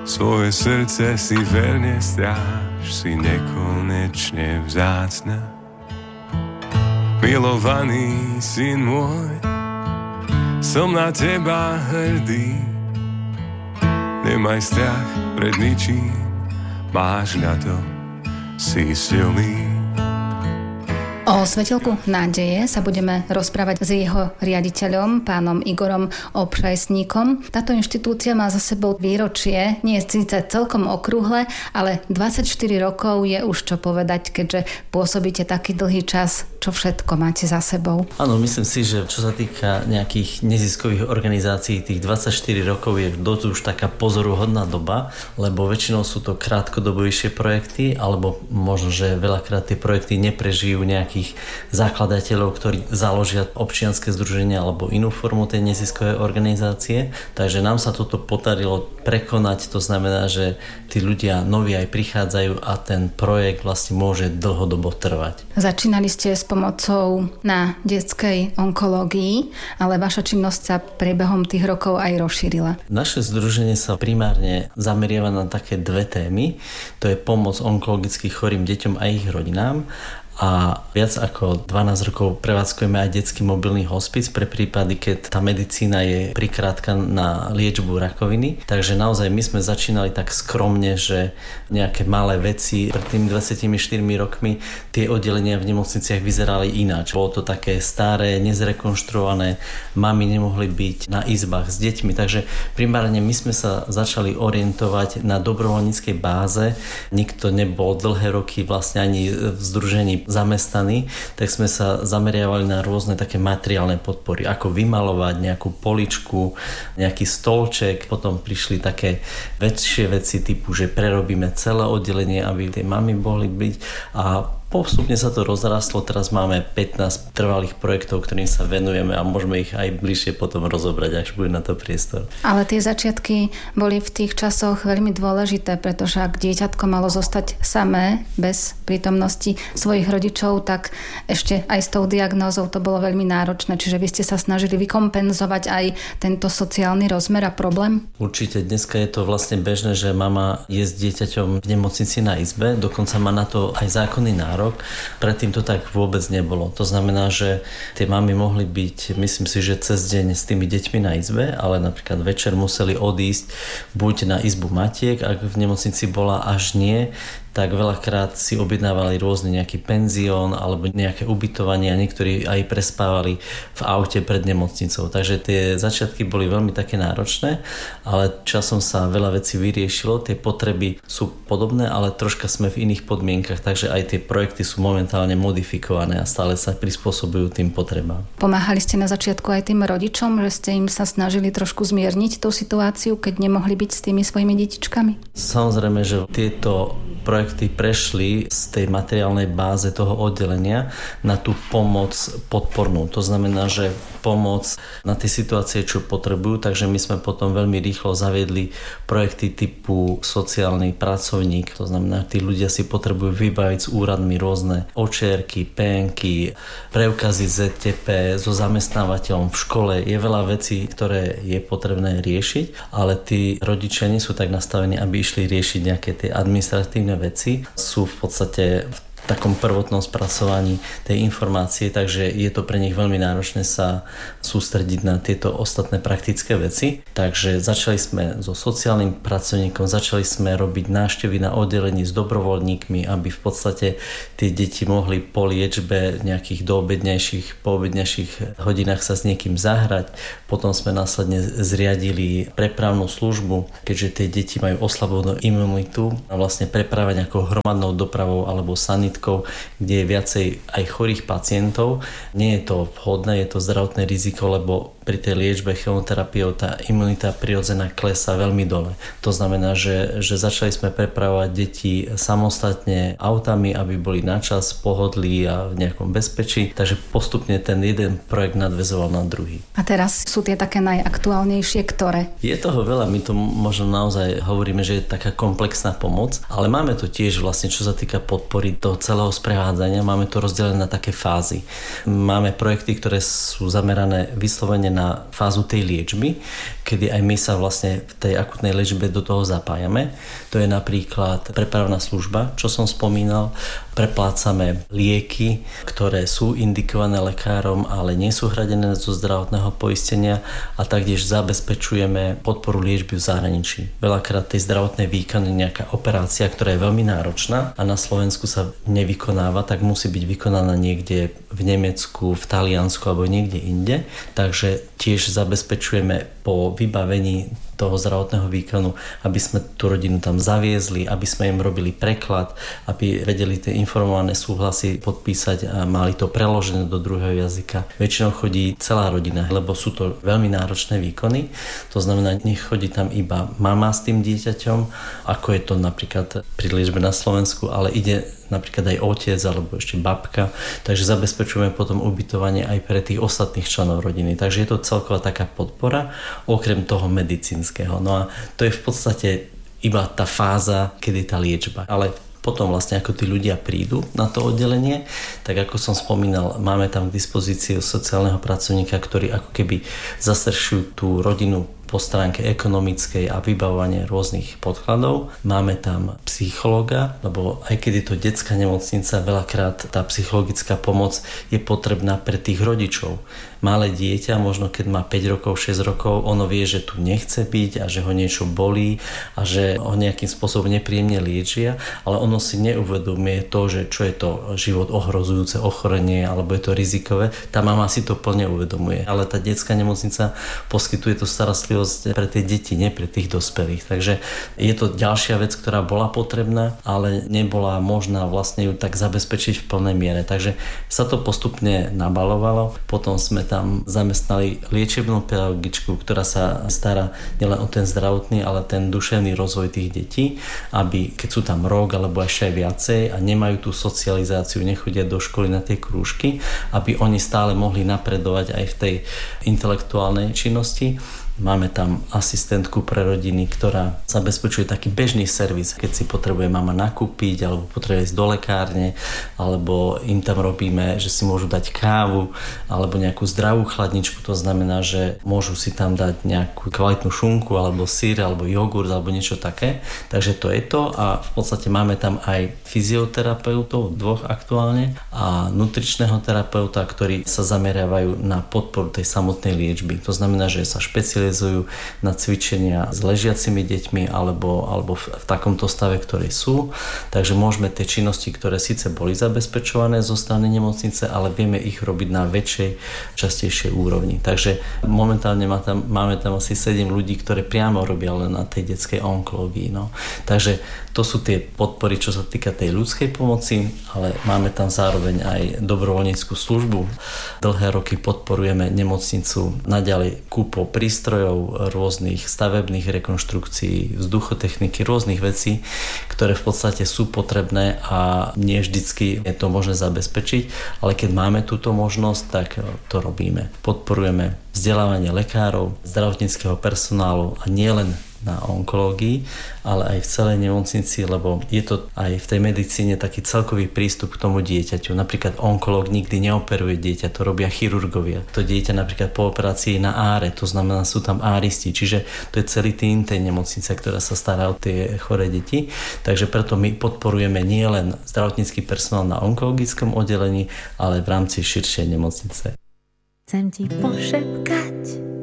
svoje srdce si verne stráž, si nekonečne vzácna. Milovaný syn môj, som na teba hrdý. Nemaj strach pred ničím, máš na to, si silný. O Svetelku nádeje sa budeme rozprávať s jeho riaditeľom, pánom Igorom Obšajsníkom. Táto inštitúcia má za sebou výročie, nie je síce celkom okrúhle, ale 24 rokov je už čo povedať, keďže pôsobíte taký dlhý čas. Čo všetko máte za sebou? Áno, myslím si, že čo sa týka nejakých neziskových organizácií, tých 24 rokov je dosť už taká pozoruhodná doba, lebo väčšinou sú to krátkodobejšie projekty, alebo možno, že veľakrát tie projekty neprežijú nejakých zakladateľov, ktorí založia občianske združenia alebo inú formu tej neziskovej organizácie. Takže nám sa toto podarilo prekonať, to znamená, že tí ľudia noví aj prichádzajú a ten projekt vlastne môže dlhodobo trvať. Začínali ste s pomocou na detskej onkológii, ale vaša činnosť sa priebehom tých rokov aj rozšírila. Naše združenie sa primárne zameriava na také dve témy. To je pomoc onkologicky chorým deťom a ich rodinám. A viac ako 12 rokov prevádzkujeme aj detský mobilný hospic pre prípady, keď tá medicína je prikrátka na liečbu rakoviny. Takže naozaj my sme začínali tak skromne, že nejaké malé veci pred tými 24 rokmi tie oddelenia v nemocniciach vyzerali ináč. Bolo to také staré, nezrekonštruované, mami nemohli byť na izbách s deťmi, takže primárne my sme sa začali orientovať na dobrovoľníckej báze. Nikto nebol dlhé roky vlastne ani v združení zamestnaní, tak sme sa zameriavali na rôzne také materiálne podpory, ako vymalovať nejakú poličku, nejaký stolček. Potom prišli také väčšie veci typu, že prerobíme celé oddelenie, aby tie mami mohli byť, a postupne sa to rozrastlo, teraz máme 15 trvalých projektov, ktorým sa venujeme a môžeme ich aj bližšie potom rozobrať, až bude na to priestor. Ale tie začiatky boli v tých časoch veľmi dôležité, pretože ak dieťatko malo zostať samé, bez prítomnosti svojich rodičov, tak ešte aj s tou diagnózou to bolo veľmi náročné. Čiže vy ste sa snažili vykompenzovať aj tento sociálny rozmer a problém? Určite, dneska je to vlastne bežné, že mama je s dieťaťom v nemocnici na izbe, dokonca má na to aj zákonný nárok. Predtým to tak vôbec nebolo. To znamená, že tie mamy mohli byť, myslím si, že cez deň s tými deťmi na izbe, ale napríklad večer museli odísť buď na izbu matiek, ak v nemocnici bola, až nie, tak veľakrát si objednávali rôzny nejaký penzión alebo nejaké ubytovanie a niektorí aj prespávali v aute pred nemocnicou. Takže tie začiatky boli veľmi také náročné, ale časom sa veľa vecí vyriešilo. Tie potreby sú podobné, ale troška sme v iných podmienkach, takže aj tie projekty sú momentálne modifikované a stále sa prispôsobujú tým potrebám. Pomáhali ste na začiatku aj tým rodičom, že ste im sa snažili trošku zmierniť tú situáciu, keď nemohli byť s tými svojimi detičkami? Samozrejme, že tieto projekty prešli z tej materiálnej báze toho oddelenia na tú pomoc podpornú. To znamená, že pomoc na tie situácie, čo potrebujú, takže my sme potom veľmi rýchlo zaviedli projekty typu sociálny pracovník. To znamená, tí ľudia si potrebujú vybaviť s úradmi rôzne očierky, penky, preukazy ZTP so zamestnávateľom v škole. Je veľa vecí, ktoré je potrebné riešiť, ale tí rodičia nie sú tak nastavení, aby išli riešiť nejaké tie administratívne veci. Sú v podstate v takom prvotnom spracovaní tej informácie, takže je to pre nich veľmi náročné sa sústrediť na tieto ostatné praktické veci. Takže začali sme so sociálnym pracovníkom, začali sme robiť návštevy na oddelení s dobrovoľníkmi, aby v podstate tie deti mohli po liečbe nejakých poobednejších hodinách sa s niekým zahrať. Potom sme následne zriadili prepravnú službu, keďže tie deti majú oslabenú imunitu a vlastne prepravať nejakou hromadnou dopravou alebo sanitkou, kde je viacej aj chorých pacientov. Nie je to vhodné, je to zdravotné riziko, lebo pri tej liečbe chemoterapiou tá imunita prirodzená klesá veľmi dole. To znamená, že začali sme prepravovať deti samostatne autami, aby boli načas, pohodlí a v nejakom bezpečí. Takže postupne ten jeden projekt nadväzoval na druhý. A teraz sú tie také najaktuálnejšie, ktoré? Je toho veľa, my to možno naozaj hovoríme, že je taká komplexná pomoc, ale máme to tiež vlastne, čo sa týka podpory toho celého sprevádzania. Máme to rozdelené na také fázy. Máme projekty, ktoré sú zamerané vyslovene na fázu tej liečby, kedy aj my sa vlastne v tej akutnej liečbe do toho zapájame. To je napríklad prepravná služba, čo som spomínal. Preplácame lieky, ktoré sú indikované lekárom, ale nie sú hradené zo zdravotného poistenia, a taktiež zabezpečujeme podporu liečby v zahraničí. Veľakrát tej zdravotnej výkony nejaká operácia, ktorá je veľmi náročná a na Slovensku sa nevykonáva, tak musí byť vykonaná niekde v Nemecku, v Taliansku alebo niekde inde. Takže tiež zabezpečujeme po vybavení toho zdravotného výkonu, aby sme tú rodinu tam zaviezli, aby sme im robili preklad, aby vedeli tie informované súhlasy podpísať a mali to preložené do druhého jazyka. Väčšinou chodí celá rodina, lebo sú to veľmi náročné výkony. To znamená, nech chodí tam iba mama s tým dieťaťom, ako je to napríklad pri liečbe na Slovensku, ale ide napríklad aj otec alebo ešte babka, takže zabezpečujeme potom ubytovanie aj pre tých ostatných členov rodiny. Takže je to celková taká podpora, okrem toho medicínskeho. No a to je v podstate iba tá fáza, kedy tá liečba. Ale potom vlastne ako tí ľudia prídu na to oddelenie, tak ako som spomínal, máme tam k dispozícii sociálneho pracovníka, ktorý ako keby zastrešujú tú rodinu po stránke ekonomickej a vybavovanie rôznych podkladov. Máme tam psychológa, lebo aj keď je to detská nemocnica, veľakrát tá psychologická pomoc je potrebná pre tých rodičov. Malé dieťa, možno keď má 5 rokov, 6 rokov, ono vie, že tu nechce byť a že ho niečo bolí a že ho nejakým spôsobom nepríjemne liečia, ale ono si neuvedomuje to, že čo je to život ohrozujúce ochorenie alebo je to rizikové. Tá mama si to plne uvedomuje, ale tá detská nemocnica poskytuje tú starostlivosť pre tie deti, nie pre tých dospelých. Takže je to ďalšia vec, ktorá bola potrebná, ale nebola možná vlastne ju tak zabezpečiť v plnej miere. Takže sa to postupne nabalovalo. Potom sme tam zamestnali liečebnú pedagogičku, ktorá sa stará nielen o ten zdravotný, ale ten duševný rozvoj tých detí, aby keď sú tam rok alebo ešte aj viacej a nemajú tú socializáciu, nechodia do školy na tie krúžky, aby oni stále mohli napredovať aj v tej intelektuálnej činnosti. Máme tam asistentku pre rodiny, ktorá zabezpečuje taký bežný servis, keď si potrebuje mama nakúpiť alebo potrebuje ísť do lekárne, alebo im tam robíme, že si môžu dať kávu alebo nejakú zdravú chladničku. To znamená, že môžu si tam dať nejakú kvalitnú šunku alebo syr alebo jogurt alebo niečo také. Takže to je to a v podstate máme tam aj fyzioterapeutov, 2 aktuálne, a nutričného terapeuta, ktorí sa zameriavajú na podporu tej samotnej liečby. To znamená, že sa špecializujú na cvičenia s ležiacimi deťmi alebo v takomto stave, ktoré sú. Takže môžeme tie činnosti, ktoré síce boli zabezpečované zo strany nemocnice, ale vieme ich robiť na väčšej, častejšej úrovni. Takže momentálne máme tam asi 7 ľudí, ktorí priamo robia len na tej detskej onkológii. No. Takže to sú tie podpory, čo sa týka tej ľudskej pomoci, ale máme tam zároveň aj dobrovoľnícku službu. Dlhé roky podporujeme nemocnicu naďalej kúpou prístrojov, rôznych stavebných rekonštrukcií, vzduchotechniky, rôznych vecí, ktoré v podstate sú potrebné a nie vždycky je to možné zabezpečiť, ale keď máme túto možnosť, tak to robíme. Podporujeme vzdelávanie lekárov, zdravotníckeho personálu a nielen na onkológii, ale aj v celej nemocnici, lebo je to aj v tej medicíne taký celkový prístup k tomu dieťaťu. Napríklad onkológ nikdy neoperuje dieťa, to robia chirurgovia. To dieťa napríklad po operácii na áre, to znamená, sú tam áristi, čiže to je celý tým tej nemocnice, ktorá sa stará o tie choré deti. Takže preto my podporujeme nielen zdravotnícky personál na onkologickom oddelení, ale v rámci širšej nemocnice. Chcem ti pošepkať